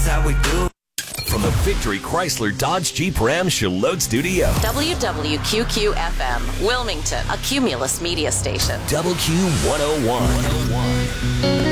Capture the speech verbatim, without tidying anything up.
how we do. From the Victory Chrysler Dodge Jeep Ram Charlotte Studio. W W Q Q F M, Wilmington, a Cumulus media station. W Q one oh one.